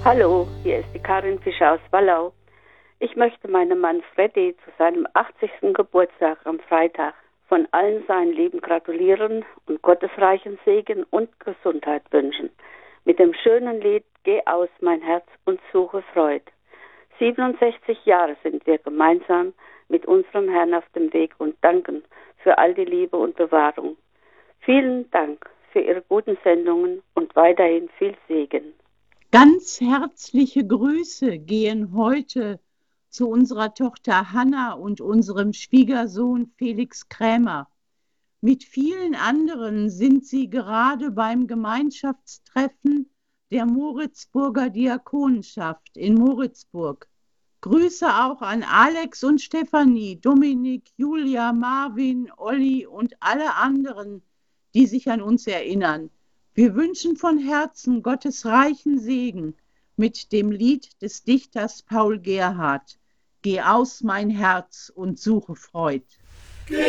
Hallo, hier ist die Karin Fischer aus Wallau. Ich möchte meinem Mann Freddy zu seinem 80. Geburtstag am Freitag von allen seinen Lieben gratulieren und gottesreichen Segen und Gesundheit wünschen. Mit dem schönen Lied Geh aus, mein Herz, und suche Freud. 67 Jahre sind wir gemeinsam mit unserem Herrn auf dem Weg und danken für all die Liebe und Bewahrung. Vielen Dank für Ihre guten Sendungen und weiterhin viel Segen. Ganz herzliche Grüße gehen heute zu unserer Tochter Hanna und unserem Schwiegersohn Felix Krämer. Mit vielen anderen sind sie gerade beim Gemeinschaftstreffen der Moritzburger Diakonenschaft in Moritzburg. Grüße auch an Alex und Stefanie, Dominik, Julia, Marvin, Olli und alle anderen, die sich an uns erinnern. Wir wünschen von Herzen Gottes reichen Segen mit dem Lied des Dichters Paul Gerhardt. Geh aus, mein Herz, und suche Freud.